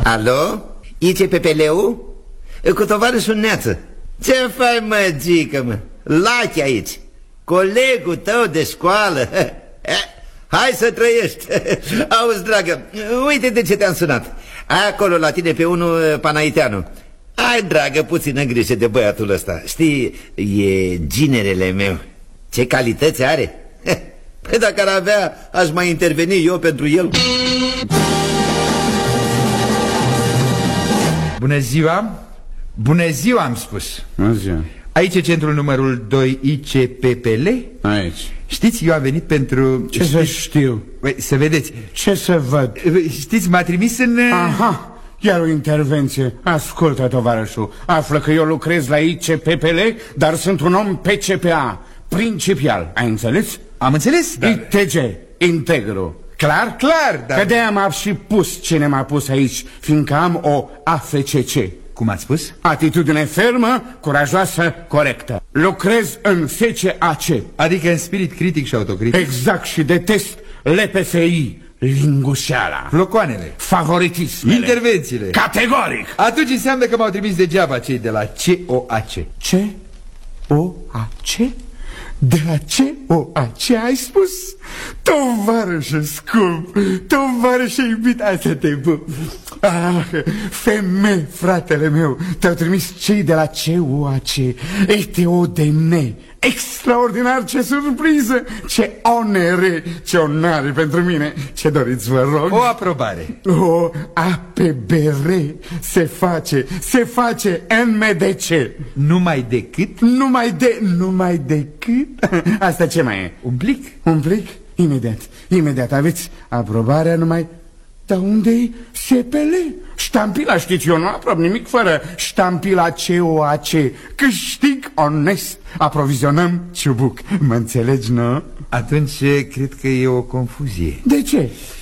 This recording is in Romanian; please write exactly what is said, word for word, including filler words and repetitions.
Alo? I C P P L-ul? Cu tovarășul Neață. Ce faci, mă, gică, mă? Lachi aici, colegul tău de școală. Hai să trăiești. Auzi, dragă, uite de ce te-am sunat. Ai acolo la tine pe unul Panaiteanu. Ai, dragă, puțină grijă de băiatul ăsta. Știi, e ginerele meu. Ce calități are. Păi dacă ar avea, aș mai interveni eu pentru el. Bună ziua. Bună ziua, am spus. Bună ziua. Aici e centrul numărul doi I C P P L. Aici. Știți, eu am venit pentru... Ce să știu? Băi, să vedeți. Ce să văd? Știți, m-a trimis în... Aha, iar o intervenție. Ascultă, tovarășul. Află că eu lucrez la I C P P L, dar sunt un om P C P A, principial. Ai înțeles? Am înțeles, da. I T G, integru. Clar? Clar, da. Că de-aia m-a și pus cine m-a pus aici, fiindcă am o A F C C. Cum ați spus? Atitudine fermă, curajoasă, corectă. Lucrez în F C A C. Adică în spirit critic și autocritic. Exact, și detest L P F I, lingușeala, flocoanele, favoritismele, intervențiile. Categoric. Atunci înseamnă că m-au trimis degeaba cei de la C O A C. C O A C? De la C O A C ai spus? Tovarășă scump, tovarășă iubit, asta te pup. Ah, femei, fratele meu, te-au trimis cei de la C O A C. Este o demne. Extraordinar, ce surpriză, ce onere, ce onare pentru mine. Ce doriți, vă rog? O aprobare. O A P B R. Se face, se face N M D C. Numai decât? Numai de, numai decât. Asta ce mai e? Un plic. Un plic? Imediat, imediat aveți aprobarea numai. Dar unde-i S P L? Ștampila, știți, eu nu aprob nimic fără ștampila C O A C. Câștig onest, aprovizionăm ciubuc. Mă înțelegi, nu? Atunci cred că e o confuzie. De ce?